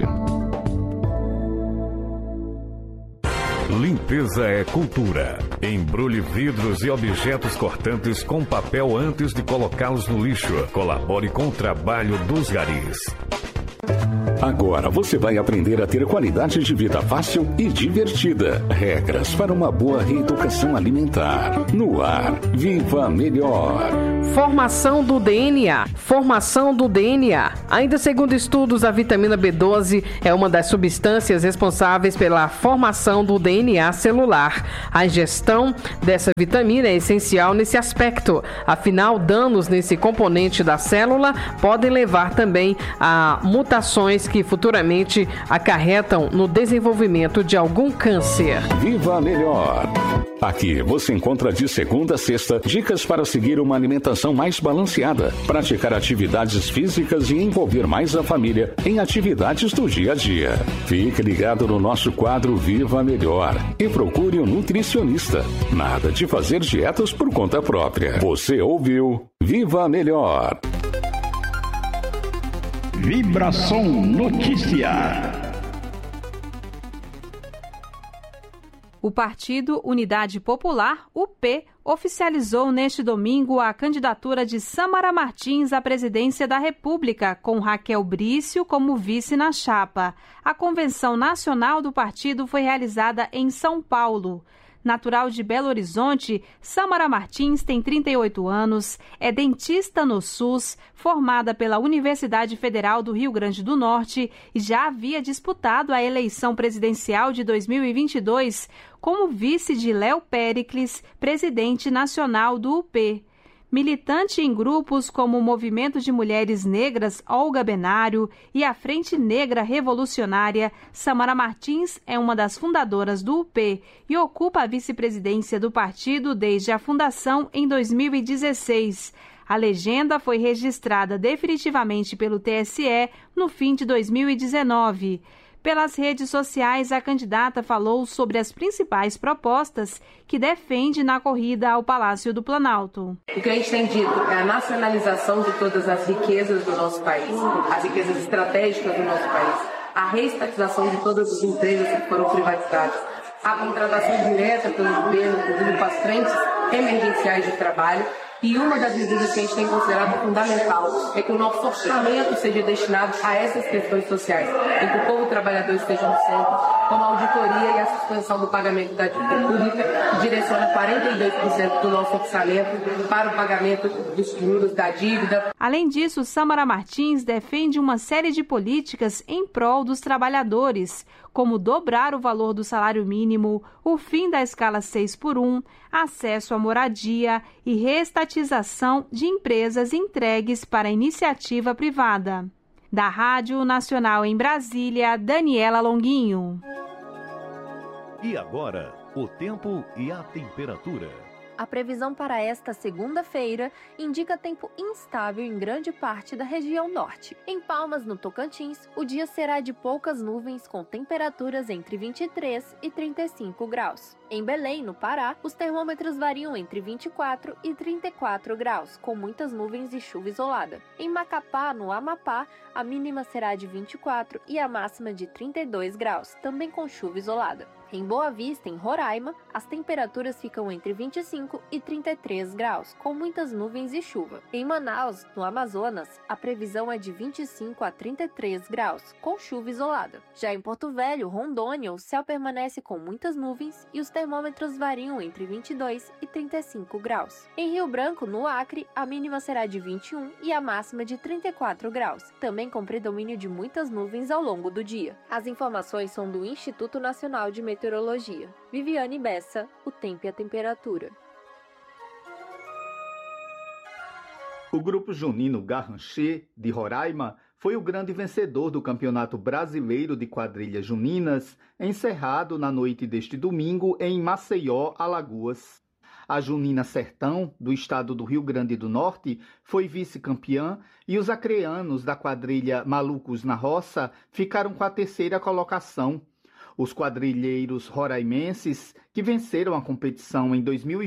Limpeza é cultura. Embrulhe vidros e objetos cortantes com papel antes de colocá-los no lixo. Colabore com o trabalho dos garis. Agora você vai aprender a ter qualidade de vida fácil e divertida. Regras para uma boa reeducação alimentar. No ar, Viva Melhor. Formação do DNA. Formação do DNA. Ainda segundo estudos, a vitamina B12 é uma das substâncias responsáveis pela formação do DNA celular. A ingestão dessa vitamina é essencial nesse aspecto. Afinal, danos nesse componente da célula podem levar também a mutações que futuramente acarretam no desenvolvimento de algum câncer. Viva Melhor. Aqui você encontra de segunda a sexta dicas para seguir uma alimentação mais balanceada, praticar atividades físicas e envolver mais a família em atividades do dia a dia. Fique ligado no nosso quadro Viva Melhor e procure um nutricionista. Nada de fazer dietas por conta própria. Você ouviu Viva Melhor. Vibração Notícia. O Partido Unidade Popular, UP, oficializou neste domingo a candidatura de Sâmara Martins à presidência da República, com Raquel Brício como vice na chapa. A convenção nacional do partido foi realizada em São Paulo. Natural de Belo Horizonte, Sâmara Martins tem 38 anos, é dentista no SUS, formada pela Universidade Federal do Rio Grande do Norte e já havia disputado a eleição presidencial de 2022 como vice de Léo Péricles, presidente nacional do UP. Militante em grupos como o Movimento de Mulheres Negras Olga Benário e a Frente Negra Revolucionária, Sâmara Martins é uma das fundadoras do UP e ocupa a vice-presidência do partido desde a fundação em 2016. A legenda foi registrada definitivamente pelo TSE no fim de 2019. Pelas redes sociais, a candidata falou sobre as principais propostas que defende na corrida ao Palácio do Planalto. O que a gente tem dito é a nacionalização de todas as riquezas do nosso país, as riquezas estratégicas do nosso país, a reestatização de todas as empresas que foram privatizadas, a contratação direta pelo governo, inclusive com as frentes emergenciais de trabalho. E uma das medidas que a gente tem considerado fundamental é que o nosso orçamento seja destinado a essas questões sociais, em que o povo trabalhador esteja no centro, como a auditoria e a suspensão do pagamento da dívida pública, que direciona 42% do nosso orçamento para o pagamento dos juros da dívida. Além disso, Sâmara Martins defende uma série de políticas em prol dos trabalhadores, como dobrar o valor do salário mínimo, o fim da escala 6x1, acesso à moradia e reestatização de empresas entregues para a iniciativa privada. Da Rádio Nacional em Brasília, Daniela Longuinho. E agora, o tempo e a temperatura. A previsão para esta segunda-feira indica tempo instável em grande parte da região norte. Em Palmas, no Tocantins, o dia será de poucas nuvens com temperaturas entre 23 e 35 graus. Em Belém, no Pará, os termômetros variam entre 24 e 34 graus, com muitas nuvens e chuva isolada. Em Macapá, no Amapá, a mínima será de 24 e a máxima de 32 graus, também com chuva isolada. Em Boa Vista, em Roraima, as temperaturas ficam entre 25 e 33 graus, com muitas nuvens e chuva. Em Manaus, no Amazonas, a previsão é de 25 a 33 graus, com chuva isolada. Já em Porto Velho, Rondônia, o céu permanece com muitas nuvens e os termômetros variam entre 22 e 35 graus. Em Rio Branco, no Acre, a mínima será de 21 e a máxima de 34 graus, também com predomínio de muitas nuvens ao longo do dia. As informações são do Instituto Nacional de Meteorologia. Viviane Bessa, o tempo e a temperatura. O grupo junino Garranchê, de Roraima, foi o grande vencedor do Campeonato Brasileiro de Quadrilhas Juninas, encerrado na noite deste domingo em Maceió, Alagoas. A Junina Sertão, do estado do Rio Grande do Norte, foi vice-campeã e os acreanos da quadrilha Malucos na Roça ficaram com a terceira colocação. Os quadrilheiros roraimenses, que venceram a competição em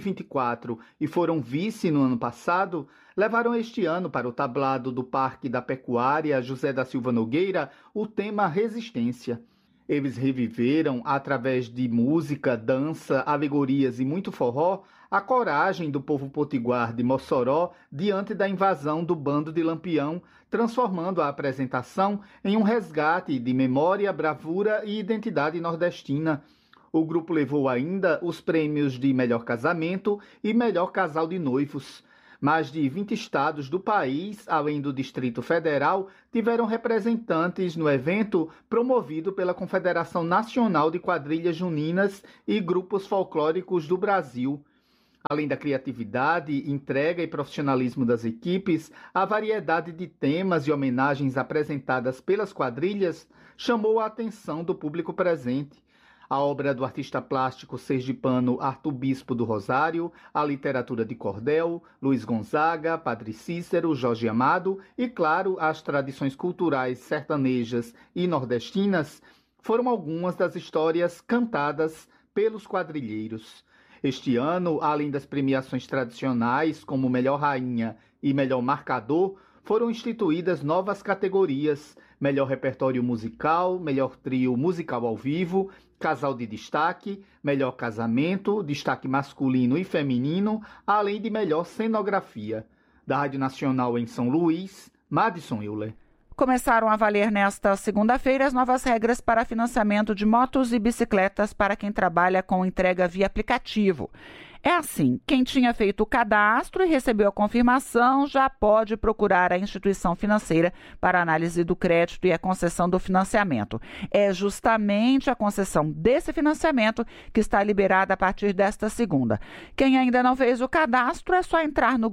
2024 e foram vice no ano passado, levaram este ano para o tablado do Parque da Pecuária José da Silva Nogueira o tema Resistência. Eles reviveram, através de música, dança, alegorias e muito forró, a coragem do povo potiguar de Mossoró diante da invasão do bando de Lampião, transformando a apresentação em um resgate de memória, bravura e identidade nordestina. O grupo levou ainda os prêmios de Melhor Casamento e Melhor Casal de Noivos. Mais de 20 estados do país, além do Distrito Federal, tiveram representantes no evento promovido pela Confederação Nacional de Quadrilhas Juninas e Grupos Folclóricos do Brasil. Além da criatividade, entrega e profissionalismo das equipes, a variedade de temas e homenagens apresentadas pelas quadrilhas chamou a atenção do público presente. A obra do artista plástico sergipano Arthur Bispo do Rosário, a literatura de cordel, Luiz Gonzaga, Padre Cícero, Jorge Amado e, claro, as tradições culturais sertanejas e nordestinas foram algumas das histórias cantadas pelos quadrilheiros. Este ano, além das premiações tradicionais como Melhor Rainha e Melhor Marcador, foram instituídas novas categorias: Melhor Repertório Musical, Melhor Trio Musical ao Vivo, Casal de Destaque, Melhor Casamento, Destaque Masculino e Feminino, além de Melhor Cenografia. Da Rádio Nacional em São Luís, Madison Euler. Começaram a valer nesta segunda-feira as novas regras para financiamento de motos e bicicletas para quem trabalha com entrega via aplicativo. É assim, quem tinha feito o cadastro e recebeu a confirmação já pode procurar a instituição financeira para análise do crédito e a concessão do financiamento. É justamente a concessão desse financiamento que está liberada a partir desta segunda. Quem ainda não fez o cadastro é só entrar no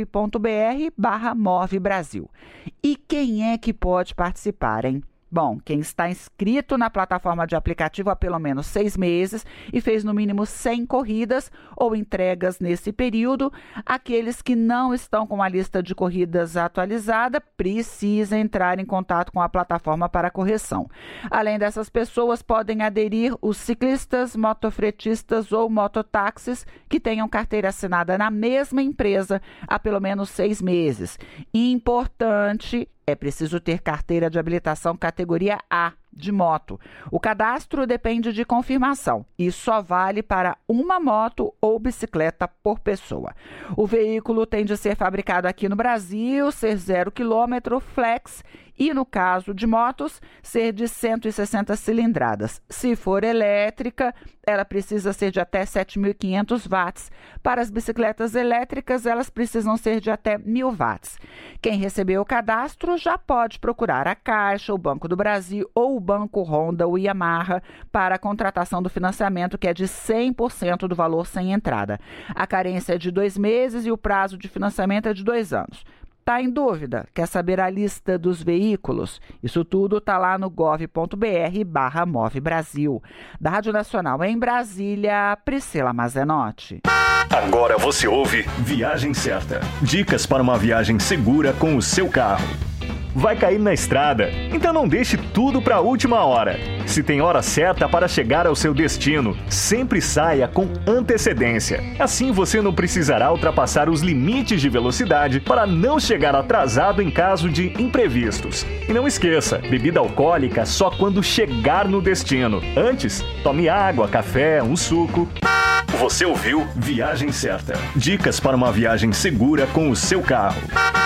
gov.br/MoveBrasil. E quem é que pode participar, hein? Bom, quem está inscrito na plataforma de aplicativo há pelo menos 6 meses e fez no mínimo 100 corridas ou entregas nesse período, aqueles que não estão com a lista de corridas atualizada precisam entrar em contato com a plataforma para correção. Além dessas pessoas, podem aderir os ciclistas, motofretistas ou mototáxis que tenham carteira assinada na mesma empresa há pelo menos 6 meses. Importante, é preciso ter carteira de habilitação categoria A de moto. O cadastro depende de confirmação e só vale para uma moto ou bicicleta por pessoa. O veículo tem de ser fabricado aqui no Brasil, ser 0 km, flex e, no caso de motos, ser de 160 cilindradas. Se for elétrica, ela precisa ser de até 7.500 watts. Para as bicicletas elétricas, elas precisam ser de até 1.000 watts. Quem recebeu o cadastro já pode procurar a Caixa, o Banco do Brasil ou o Banco Honda ou Yamaha para a contratação do financiamento, que é de 100% do valor sem entrada. A carência é de 2 meses e o prazo de financiamento é de 2 anos. Está em dúvida? Quer saber a lista dos veículos? Isso tudo está lá no gov.br/MoveBrasil. Da Rádio Nacional em Brasília, Priscila Mazenotti. Agora você ouve Viagem Certa. Dicas para uma viagem segura com o seu carro. Vai cair na estrada? Então não deixe tudo para a última hora. Se tem hora certa para chegar ao seu destino, sempre saia com antecedência. Assim você não precisará ultrapassar os limites de velocidade para não chegar atrasado em caso de imprevistos. E não esqueça, bebida alcoólica só quando chegar no destino. Antes, tome água, café, um suco. Você ouviu Viagem Certa. Dicas para uma viagem segura com o seu carro.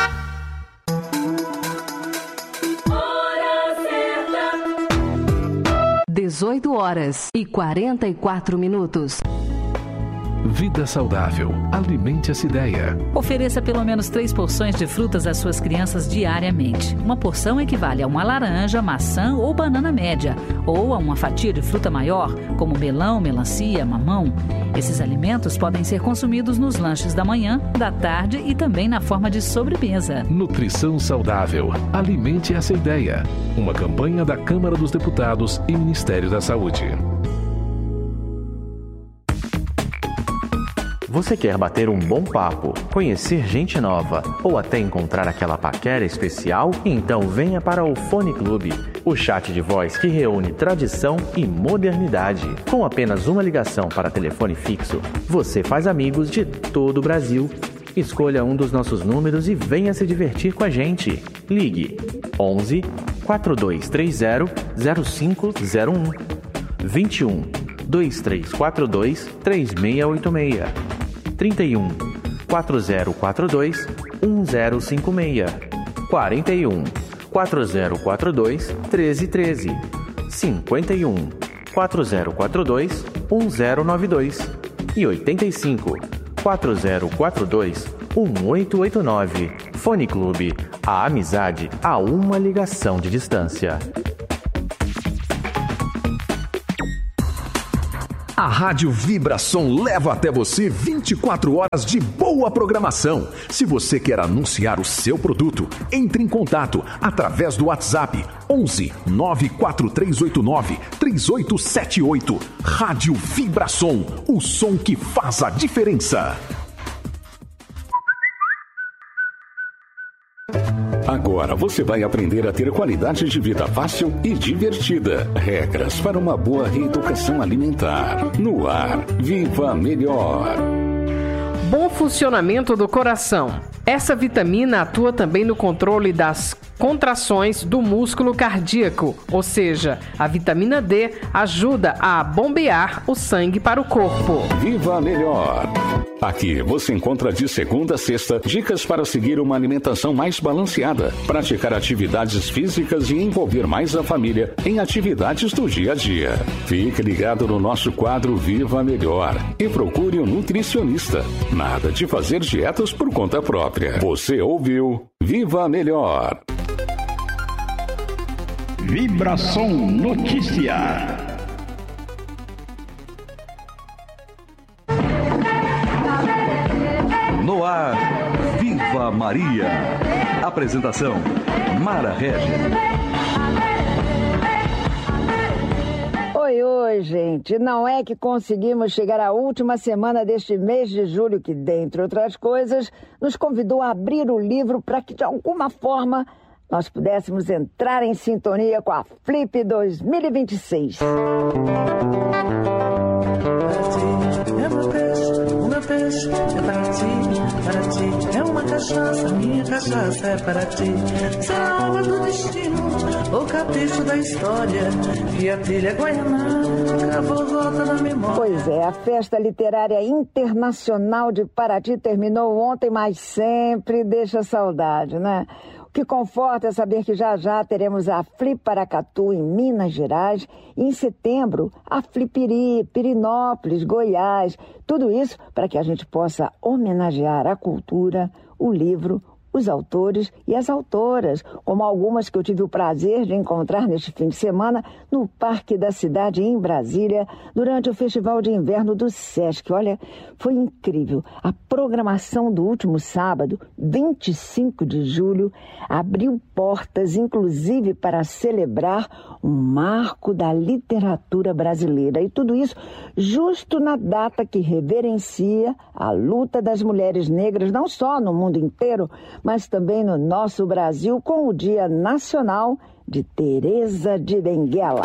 18h44. Vida saudável. Alimente essa ideia. Ofereça pelo menos 3 porções de frutas às suas crianças diariamente. Uma porção equivale a uma laranja, maçã ou banana média, ou a uma fatia de fruta maior, como melão, melancia, mamão. Esses alimentos podem ser consumidos nos lanches da manhã, da tarde e também na forma de sobremesa. Nutrição saudável. Alimente essa ideia. Uma campanha da Câmara dos Deputados e Ministério da Saúde. Você quer bater um bom papo, conhecer gente nova ou até encontrar aquela paquera especial? Então venha para o Fone Clube, o chat de voz que reúne tradição e modernidade. Com apenas uma ligação para telefone fixo, você faz amigos de todo o Brasil. Escolha um dos nossos números e venha se divertir com a gente. Ligue 11 4230 0501 21 2342 3686 31 4042 1056 41 4042 1313 51 4042 1092 e 85 4042 1889. Fone Clube, a amizade a uma ligação de distância. A Rádio Vibração leva até você 24 horas de boa programação. Se você quer anunciar o seu produto, entre em contato através do WhatsApp 11 94389 3878. Rádio Vibração, o som que faz a diferença. Agora você vai aprender a ter qualidade de vida fácil e divertida. Regras para uma boa reeducação alimentar. No ar, Viva Melhor. Bom funcionamento do coração. Essa vitamina atua também no controle das contrações do músculo cardíaco, ou seja, a vitamina D ajuda a bombear o sangue para o corpo. Viva Melhor. Aqui você encontra de segunda a sexta dicas para seguir uma alimentação mais balanceada, praticar atividades físicas e envolver mais a família em atividades do dia a dia. Fique ligado no nosso quadro Viva Melhor e procure um nutricionista. Nada de fazer dietas por conta própria. Você ouviu Viva Melhor. Vibração Notícia. No ar, Viva Maria. Apresentação, Mara Regis. Oi, gente. Não é que conseguimos chegar à última semana deste mês de julho que, dentre outras coisas, nos convidou a abrir o livro para que, de alguma forma, nós pudéssemos entrar em sintonia com a Flip 2026. É uma cachaça, minha cachaça é para ti. Será a água do destino, o capricho da história, que a trilha guaiana volta na memória. Pois é, a Festa Literária Internacional de Paraty terminou ontem, mas sempre deixa saudade, né? O que conforta é saber que já teremos a Flip Paracatu em Minas Gerais e em setembro a Flipiri, Pirinópolis, Goiás. Tudo isso para que a gente possa homenagear a cultura, o livro, os autores e as autoras, como algumas que eu tive o prazer de encontrar neste fim de semana no Parque da Cidade, em Brasília, durante o Festival de Inverno do Sesc. Olha, foi incrível. A programação do último sábado, 25 de julho, abriu portas, inclusive para celebrar um marco da literatura brasileira. E tudo isso justo na data que reverencia a luta das mulheres negras, não só no mundo inteiro, mas também no nosso Brasil, com o Dia Nacional de Teresa de Benguela.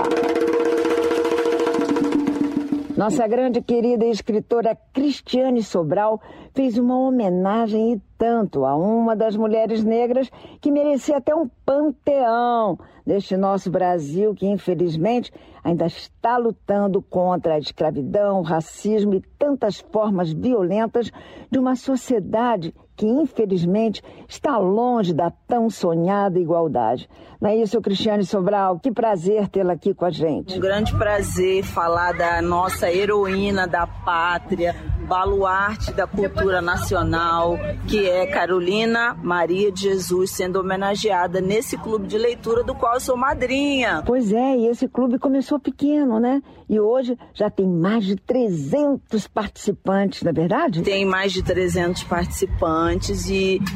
Nossa grande querida escritora Cristiane Sobral fez uma homenagem e tanto a uma das mulheres negras que merecia até um panteão neste nosso Brasil que, infelizmente, ainda está lutando contra a escravidão, o racismo e tantas formas violentas de uma sociedade que, infelizmente, está longe da tão sonhada igualdade. Não é isso, Cristiane Sobral? Que prazer tê-la aqui com a gente. Um grande prazer falar da nossa heroína da pátria, baluarte da cultura nacional, que é Carolina Maria de Jesus, sendo homenageada nesse clube de leitura do qual eu sou madrinha. Pois é, e esse clube começou pequeno, né? E hoje já tem mais de 300 participantes, não é verdade? Tem mais de 300 participantes e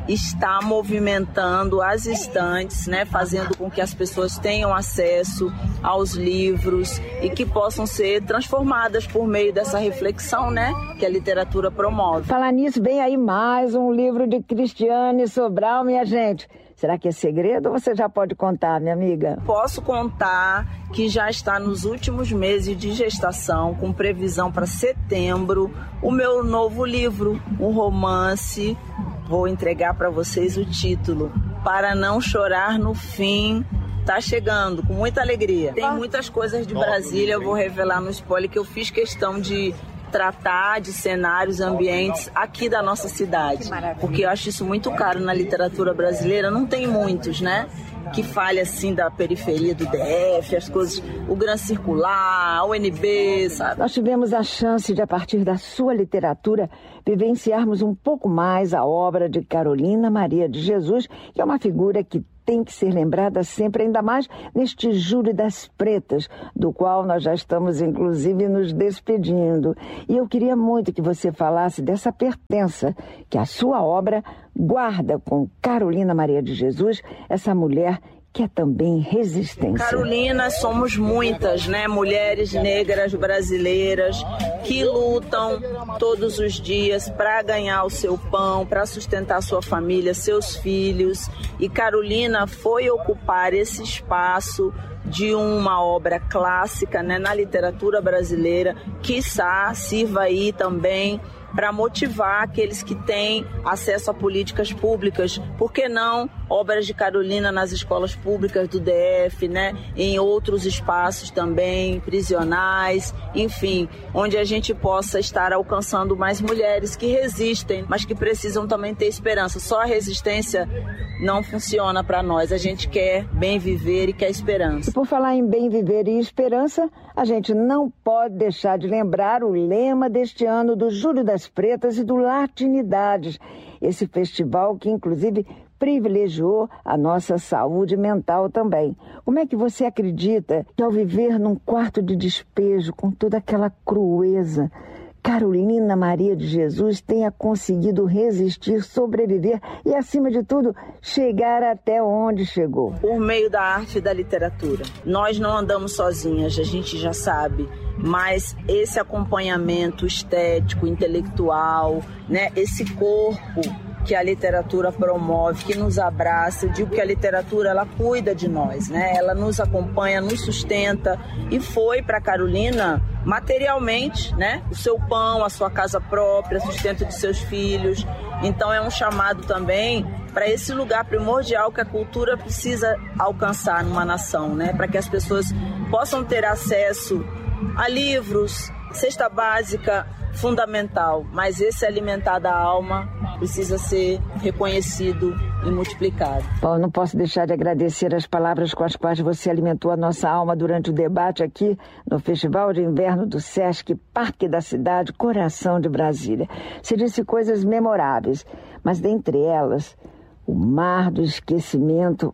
está movimentando as estantes, né, fazendo com que as pessoas tenham acesso aos livros e que possam ser transformadas por meio dessa reflexão, né, que a literatura promove. Falar nisso, vem aí mais um livro de Cristiane Sobral, minha gente. Será que é segredo ou você já pode contar, minha amiga? Posso contar que já está nos últimos meses de gestação, com previsão para setembro, o meu novo livro, um romance. Vou entregar para vocês o título, Para Não Chorar no Fim. Tá chegando, com muita alegria. Tem muitas coisas de Brasília, eu vou revelar no spoiler que eu fiz questão de tratar de cenários, ambientes aqui da nossa cidade, porque eu acho isso muito caro na literatura brasileira, não tem muitos, né, que fale assim da periferia do DF, as coisas, o Gran Circular, a UNB, sabe? Nós tivemos a chance de, a partir da sua literatura, vivenciarmos um pouco mais a obra de Carolina Maria de Jesus, que é uma figura que tem que ser lembrada sempre, ainda mais neste Júri das Pretas, do qual nós já estamos, inclusive, nos despedindo. E eu queria muito que você falasse dessa pertença que a sua obra guarda com Carolina Maria de Jesus, essa mulher que é também resistência. Carolina, somos muitas, né? Mulheres negras brasileiras que lutam todos os dias para ganhar o seu pão, para sustentar sua família, seus filhos. E Carolina foi ocupar esse espaço de uma obra clássica, né, na literatura brasileira, quiçá sirva aí também para motivar aqueles que têm acesso a políticas públicas, por que não obras de Carolina nas escolas públicas do DF, né? Em outros espaços também, prisionais, enfim, onde a gente possa estar alcançando mais mulheres que resistem, mas que precisam também ter esperança. Só a resistência não funciona para nós, a gente quer bem viver e quer esperança. E por falar em bem viver e esperança, a gente não pode deixar de lembrar o lema deste ano do Júri das Pretas e do Latinidades, esse festival que inclusive privilegiou a nossa saúde mental também. Como é que você acredita que ao viver num quarto de despejo com toda aquela crueza, Carolina Maria de Jesus tenha conseguido resistir, sobreviver e, acima de tudo, chegar até onde chegou? Por meio da arte e da literatura. Nós não andamos sozinhas, a gente já sabe, mas esse acompanhamento estético, intelectual, né, esse corpo que a literatura promove, que nos abraça. Eu digo que a literatura, ela cuida de nós, né? Ela nos acompanha, nos sustenta, e foi para Carolina materialmente, né? O seu pão, a sua casa própria, sustento de seus filhos. Então é um chamado também para esse lugar primordial que a cultura precisa alcançar numa nação, né? Para que as pessoas possam ter acesso a livros, cesta básica, fundamental, mas esse alimentar da alma precisa ser reconhecido e multiplicado. Bom, não posso deixar de agradecer as palavras com as quais você alimentou a nossa alma durante o debate aqui no Festival de Inverno do Sesc Parque da Cidade, Coração de Brasília. Você disse coisas memoráveis, mas dentre elas, o mar do esquecimento,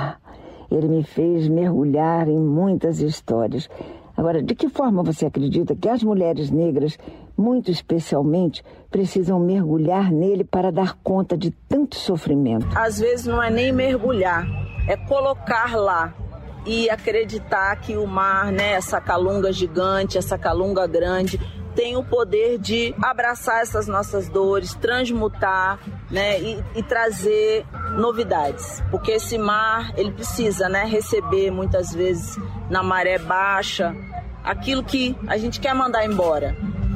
ele me fez mergulhar em muitas histórias. Agora, de que forma você acredita que as mulheres negras, muito especialmente, precisam mergulhar nele para dar conta de tanto sofrimento? Às vezes não é nem mergulhar, é colocar lá e acreditar que o mar, né, essa calunga gigante, essa calunga grande, tem o poder de abraçar essas nossas dores, transmutar, né, e trazer novidades. Porque esse mar, ele precisa, né, receber muitas vezes na maré baixa aquilo que a gente quer mandar embora.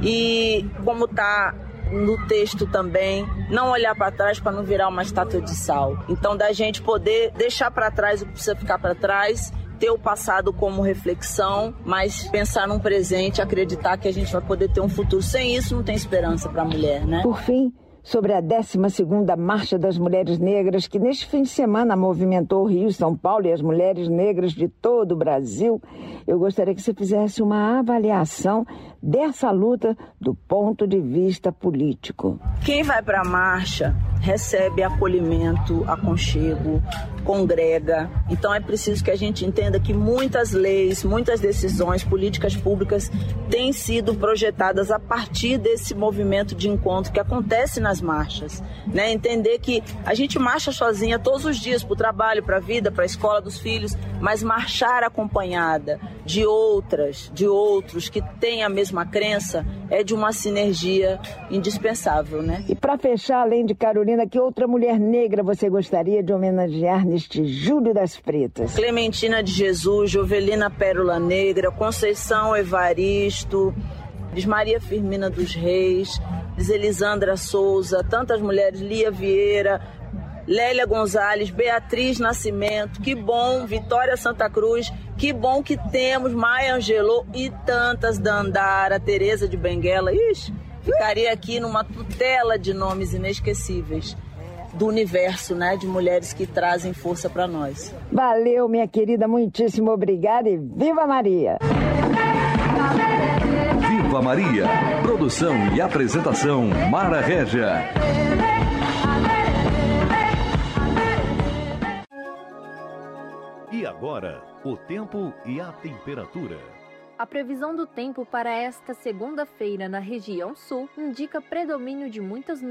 E como está no texto também, não olhar para trás para não virar uma estátua de sal. Então, da gente poder deixar para trás o que precisa ficar para trás, ter o passado como reflexão, mas pensar num presente, acreditar que a gente vai poder ter um futuro. Sem isso, não tem esperança para a mulher, né? Por fim, sobre a 12ª Marcha das Mulheres Negras, que neste fim de semana movimentou o Rio, São Paulo e as mulheres negras de todo o Brasil, eu gostaria que você fizesse uma avaliação dessa luta do ponto de vista político. Quem vai para a marcha recebe acolhimento, aconchego, congrega. Então é preciso que a gente entenda que muitas leis, muitas decisões, políticas públicas têm sido projetadas a partir desse movimento de encontro que acontece nas marchas, né? Entender que a gente marcha sozinha todos os dias para o trabalho, para a vida, para a escola dos filhos, mas marchar acompanhada de outros que têm a mesma crença é de uma sinergia indispensável, né? E para fechar, além de Carolina, que outra mulher negra você gostaria de homenagear neste Júlio das Pretas? Clementina de Jesus, Jovelina Pérola Negra, Conceição Evaristo, diz Maria Firmina dos Reis, diz Elisandra Souza, tantas mulheres, Lia Vieira, Lélia Gonzalez, Beatriz Nascimento, que bom, Vitória Santa Cruz, que bom que temos Maya Angelou e tantas, Dandara, Tereza de Benguela. Ixi, ficaria aqui numa tutela de nomes inesquecíveis do universo, né, de mulheres que trazem força para nós. Valeu, minha querida, muitíssimo obrigada e viva Maria! Viva Maria! Produção e apresentação Mara Régia. E agora, o tempo e a temperatura. A previsão do tempo para esta segunda-feira na região sul indica predomínio de muitas nuvens